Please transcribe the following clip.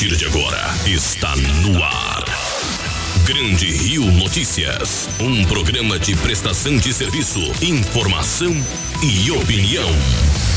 partir de agora, está no ar. Grande Rio Notícias, um programa de prestação de serviço, informação e opinião.